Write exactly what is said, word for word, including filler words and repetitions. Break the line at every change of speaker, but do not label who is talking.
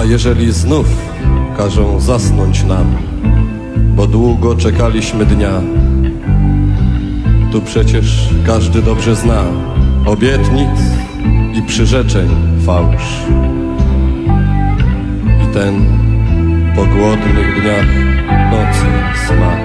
A jeżeli znów każą zasnąć nam, bo długo czekaliśmy dnia, tu przecież każdy dobrze zna obietnic i przyrzeczeń fałsz. I ten po głodnych dniach nocy smak.